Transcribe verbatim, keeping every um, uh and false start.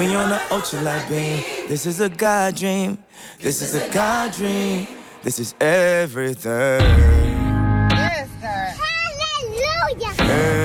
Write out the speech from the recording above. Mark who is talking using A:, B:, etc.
A: We on the ultralight beam. This is a God dream. This is a God dream. This is everything.
B: Yes, God.
C: Hallelujah.